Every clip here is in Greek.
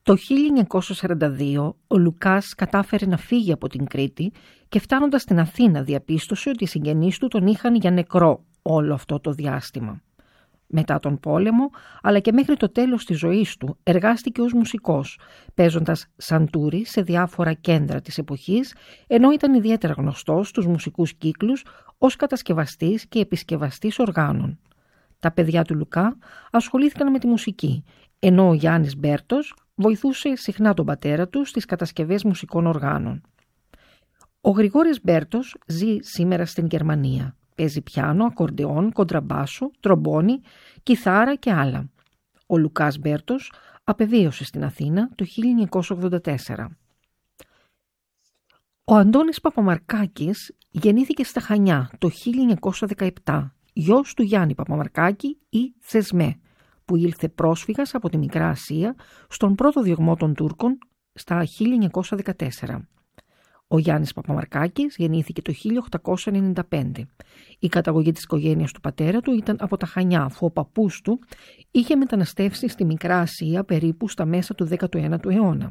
Το 1942 ο Λουκάς κατάφερε να φύγει από την Κρήτη και φτάνοντας στην Αθήνα διαπίστωσε ότι οι συγγενείς του τον είχαν για νεκρό όλο αυτό το διάστημα. Μετά τον πόλεμο, αλλά και μέχρι το τέλος της ζωής του, εργάστηκε ως μουσικός, παίζοντας σαντούρι σε διάφορα κέντρα της εποχής, ενώ ήταν ιδιαίτερα γνωστός στους μουσικούς κύκλους ως κατασκευαστής και επισκευαστής οργάνων. Τα παιδιά του Λουκά ασχολήθηκαν με τη μουσική, ενώ ο Γιάννης Μπέρτος βοηθούσε συχνά τον πατέρα του στις κατασκευές μουσικών οργάνων. Ο Γρηγόρης Μπέρτος ζει σήμερα στην Γερμανία. Παίζει πιάνο, ακορντεόν, κοντραμπάσο, τρομπόνι, κιθάρα και άλλα. Ο Λουκάς Μπέρτος απεβίωσε στην Αθήνα το 1984. Ο Αντώνης Παπαμαρκάκης γεννήθηκε στα Χανιά το 1917, γιος του Γιάννη Παπαμαρκάκη ή Θεσμέ, που ήλθε πρόσφυγας από τη Μικρά Ασία στον πρώτο διωγμό των Τούρκων στα 1914. Ο Γιάννης Παπαμαρκάκης γεννήθηκε το 1895. Η καταγωγή της οικογένειας του πατέρα του ήταν από τα Χανιά, αφού ο παππούς του είχε μεταναστεύσει στη Μικρά Ασία περίπου στα μέσα του 19ου αιώνα.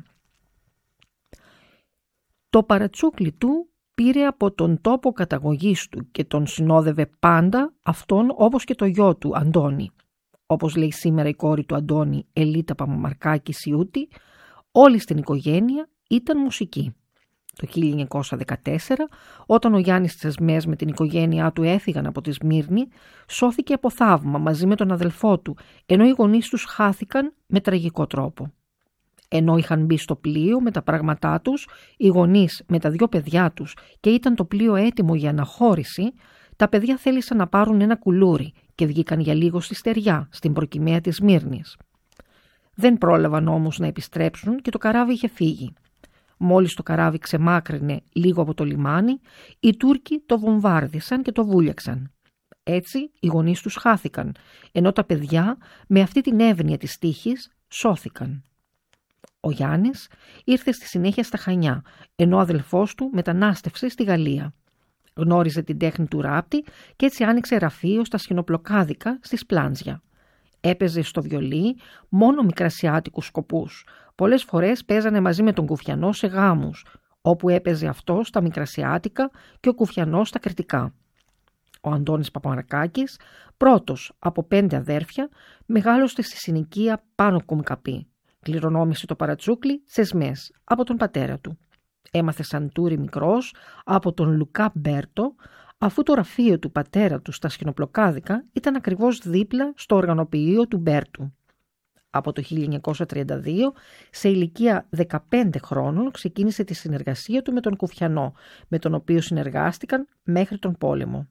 Το παρατσούκλι του πήρε από τον τόπο καταγωγής του και τον συνόδευε πάντα αυτόν όπως και το γιο του Αντώνη. Όπως λέει σήμερα η κόρη του Αντώνη, Ελίτα Παπαμαρκάκη Σιούτη, όλη στην οικογένεια ήταν μουσική. Το 1914, όταν ο Γιάννης Θεσμές με την οικογένειά του έφυγαν από τη Σμύρνη, σώθηκε από θαύμα μαζί με τον αδελφό του, ενώ οι γονείς τους χάθηκαν με τραγικό τρόπο. Ενώ είχαν μπει στο πλοίο με τα πράγματά τους, οι γονείς με τα 2 παιδιά τους και ήταν το πλοίο έτοιμο για αναχώρηση, τα παιδιά θέλησαν να πάρουν ένα κουλούρι και βγήκαν για λίγο στη στεριά, στην προκυμαία της Σμύρνης. Δεν πρόλαβαν όμως να επιστρέψουν και το καράβι είχε φύγει. Μόλις το καράβι ξεμάκρυνε λίγο από το λιμάνι, οι Τούρκοι το βομβάρδισαν και το βούλιαξαν. Έτσι οι γονείς τους χάθηκαν, ενώ τα παιδιά με αυτή την εύνοια της τύχης σώθηκαν. Ο Γιάννης ήρθε στη συνέχεια στα Χανιά, ενώ ο αδελφός του μετανάστευσε στη Γαλλία. Γνώριζε την τέχνη του ράπτη και έτσι άνοιξε γραφείο στα Σχοινοπλοκάδικα στη Σπλάνζια. Έπαιζε στο βιολί μόνο μικρασιάτικους σκοπούς. Πολλές φορές παίζανε μαζί με τον Κουφιανό σε γάμους, όπου έπαιζε αυτός στα μικρασιάτικα και ο Κουφιανός στα κρητικά. Ο Αντώνης Παπαμαρκάκης, πρώτος από 5 αδέρφια, μεγάλωσε στη συνοικία Πάνω Κουμκαπή. Κληρονόμησε το παρατσούκλι Θεσμές από τον πατέρα του. Έμαθε σαντούρι μικρός από τον Λουκά Μπέρτο, αφού το γραφείο του πατέρα του στα Σχοινοπλοκάδικα ήταν ακριβώς δίπλα στο οργανοποιείο του Μπέρτου. Από το 1932, σε ηλικία 15 χρόνων, ξεκίνησε τη συνεργασία του με τον Κουφιανό, με τον οποίο συνεργάστηκαν μέχρι τον πόλεμο.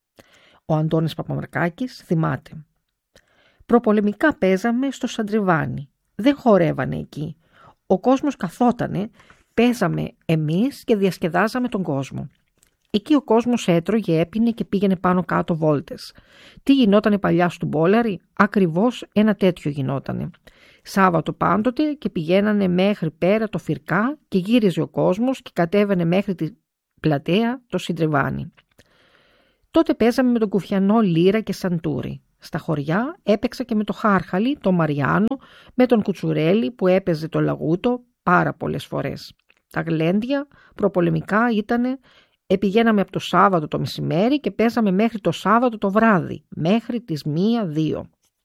Ο Αντώνης Παπαμαρκάκης θυμάται: «Προπολεμικά παίζαμε στο Σαντριβάνι. Δεν χορεύανε εκεί. Ο κόσμος καθότανε, παίζαμε εμείς και διασκεδάζαμε τον κόσμο. Εκεί ο κόσμος έτρωγε, έπινε και πήγαινε πάνω κάτω βόλτες. Τι γινότανε παλιά του Μπόλαρη? Ακριβώς ένα τέτοιο γινότανε. Σάββατο πάντοτε και πηγαίνανε μέχρι πέρα το Φυρκά και γύριζε ο κόσμος και κατέβαινε μέχρι την πλατεία το Συντριβάνι. Τότε παίζαμε με τον Κουφιανό λύρα και σαντούρι. Στα χωριά έπαιξα και με το Χάρχαλι, το Μαριάνο, με τον Κουτσουρέλη που έπαιζε το Λαγούτο πάρα πολλές φορές. Τα γλέντια προπολεμικά ήτανε. Πηγαίναμε από το Σάββατο το μεσημέρι και παίζαμε μέχρι το Σάββατο το βράδυ, μέχρι τις 1-2.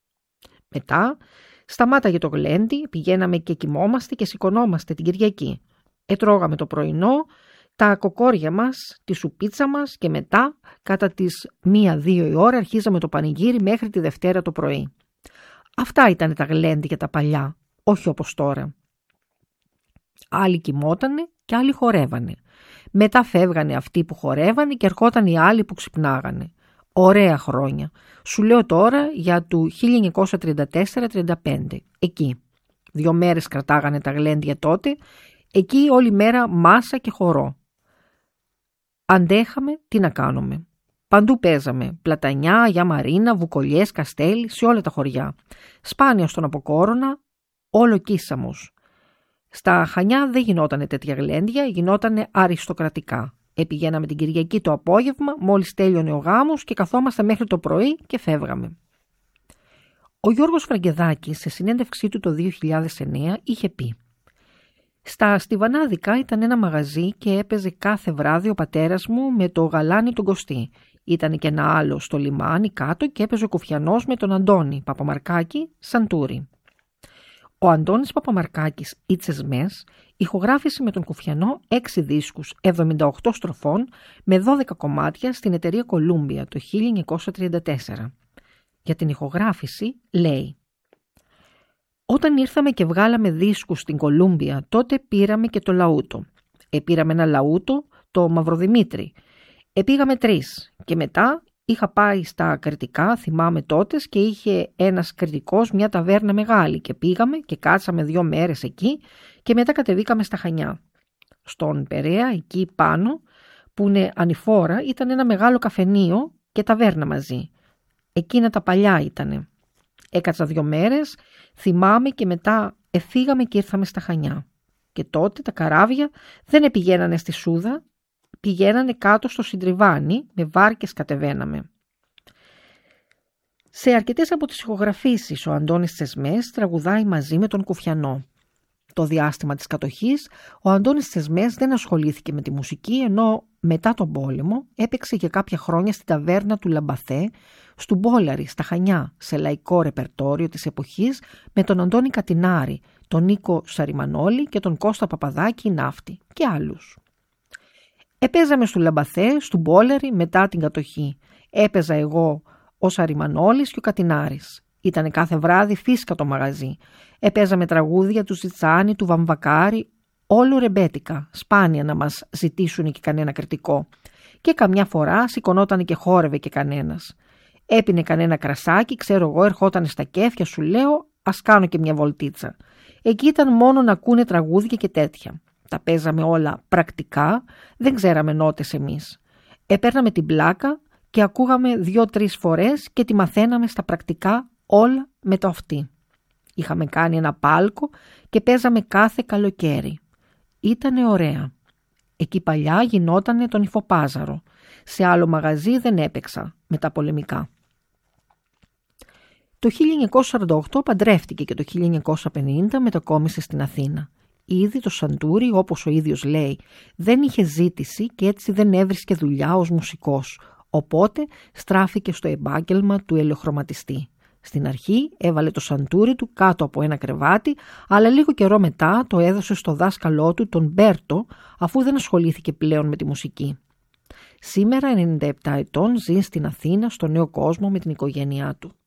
Μετά σταμάταγε το γλέντι, πηγαίναμε και κοιμόμαστε και σηκωνόμαστε την Κυριακή. Τρώγαμε το πρωινό, τα κοκόρια μας, τη σουπίτσα μας και μετά κατά τις 1-2 η ώρα αρχίζαμε το πανηγύρι μέχρι τη Δευτέρα το πρωί. Αυτά ήταν τα γλέντι για τα παλιά, όχι όπως τώρα. Άλλοι κοιμότανε και άλλοι χορεύανε. Μετά φεύγανε αυτοί που χορεύανε και ερχόταν οι άλλοι που ξυπνάγανε. Ωραία χρόνια. Σου λέω τώρα για του 1934-35. Εκεί. 2 μέρες κρατάγανε τα γλέντια τότε. Εκεί όλη μέρα μάσα και χορό. Αντέχαμε, τι να κάνουμε. Παντού παίζαμε. Πλατανιά, Γιαμαρίνα, Βουκολιές, Καστέλι, σε όλα τα χωριά. Σπάνια στον Αποκόρονα, όλο Κίσαμος. Στα Χανιά δεν γινότανε τέτοια γλέντια, γινότανε αριστοκρατικά. Πηγαίναμε την Κυριακή το απόγευμα, μόλις τέλειωνε ο γάμος και καθόμαστε μέχρι το πρωί και φεύγαμε. Ο Γιώργος Φραγκεδάκης σε συνέντευξή του το 2009 είχε πει: Στα Στιβανάδικα ήταν ένα μαγαζί και έπαιζε κάθε βράδυ ο πατέρας μου με το Γαλάνη τον Κωστή. Ήταν και ένα άλλο στο λιμάνι κάτω και έπαιζε ο Κουφιανός με τον Αντώνη Παπαμαρκάκη Σαντούρη. Ο Αντώνης Παπαμαρκάκης ή Τσεσμές ηχογράφησε με τον Κουφιανό 6 δίσκους 78 στροφών με 12 κομμάτια στην εταιρεία Κολούμπια το 1934. Για την ηχογράφηση λέει: «Όταν ήρθαμε και βγάλαμε δίσκους στην Κολούμπια, τότε πήραμε και το λαούτο. Πήραμε ένα λαούτο, το Μαυροδημήτρη. Πήγαμε 3 και μετά είχα πάει στα Κρητικά, θυμάμαι τότες, και είχε ένας κριτικός μια ταβέρνα μεγάλη και πήγαμε και κάτσαμε 2 μέρες εκεί και μετά κατεβήκαμε στα Χανιά. Στον Περαία, εκεί πάνω, που είναι ανηφόρα, ήταν ένα μεγάλο καφενείο και ταβέρνα μαζί. Εκείνα τα παλιά ήτανε. Έκατσα 2 μέρες, θυμάμαι, και μετά φύγαμε και ήρθαμε στα Χανιά. Και τότε τα καράβια δεν πηγαίνανε στη Σούδα, πηγαίνανε κάτω στο Συντριβάνι, με βάρκες κατεβαίναμε». Σε αρκετές από τις ηχογραφήσεις ο Αντώνης Τσεσμές τραγουδάει μαζί με τον Κουφιανό. Το διάστημα της κατοχής ο Αντώνης Τσεσμές δεν ασχολήθηκε με τη μουσική, ενώ μετά τον πόλεμο έπαιξε για κάποια χρόνια στην ταβέρνα του Λαμπαθέ, στου Μπόλαρη, στα Χανιά, σε λαϊκό ρεπερτόριο της εποχής, με τον Αντώνη Κατινάρη, τον Νίκο Σαριμανόλη και τον Κώστα Παπαδάκη Ναύτη και άλλους. Επέζαμε στο Λαμπαθέ, στου Μπόλαρη μετά την κατοχή. Έπαιζα εγώ, ο Σαριμανόλης και ο Κατινάρης. Ήτανε κάθε βράδυ φίσκα το μαγαζί. Επέζαμε τραγούδια του Ζιτσάνη, του Βαμβακάρη, όλο ρεμπέτικα, σπάνια να μας ζητήσουν και κανένα κριτικό. Και καμιά φορά σηκωνόταν και χόρευε και κανένας. Έπινε κανένα κρασάκι, ξέρω εγώ, ερχόταν στα κέφια, σου λέω, ας κάνω και μια βολτίτσα. Εκεί ήταν μόνο να ακούνε τραγούδια και τέτοια. Τα παίζαμε όλα πρακτικά, δεν ξέραμε νότες εμείς. Έπαιρναμε την πλάκα και ακούγαμε 2-3 φορές και τη μαθαίναμε στα πρακτικά όλα με το αυτή. Είχαμε κάνει ένα πάλκο και παίζαμε κάθε καλοκαίρι. Ήτανε ωραία. Εκεί παλιά γινότανε τον Υφοπάζαρο. Σε άλλο μαγαζί δεν έπαιξα με τα πολεμικά. Το 1948 παντρεύτηκε και το 1950 μετακόμισε στην Αθήνα. Ήδη το Σαντούρι, όπως ο ίδιος λέει, δεν είχε ζήτηση και έτσι δεν έβρισκε δουλειά ως μουσικός, οπότε στράφηκε στο επάγγελμα του ελαιοχρωματιστή. Στην αρχή έβαλε το σαντούρι του κάτω από ένα κρεβάτι, αλλά λίγο καιρό μετά το έδωσε στο δάσκαλό του, τον Μπέρτο, αφού δεν ασχολήθηκε πλέον με τη μουσική. Σήμερα, 97 ετών, ζει στην Αθήνα, στο Νέο Κόσμο, με την οικογένειά του.